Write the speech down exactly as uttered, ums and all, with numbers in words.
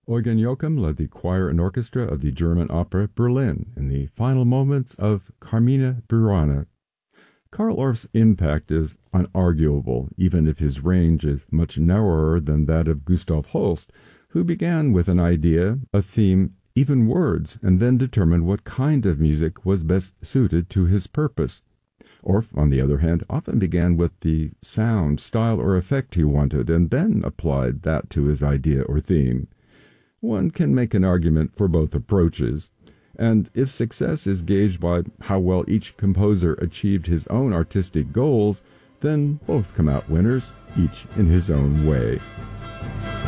Eugen Joachim led the choir and orchestra of the German opera Berlin in the final moments of Carmina Burana. Carl Orff's impact is unarguable, even if his range is much narrower than that of Gustav Holst, who began with an idea, a theme, even words, and then determined what kind of music was best suited to his purpose. Orff, on the other hand, often began with the sound, style, or effect he wanted, and then applied that to his idea or theme. One can make an argument for both approaches, and if success is gauged by how well each composer achieved his own artistic goals, then both come out winners, each in his own way.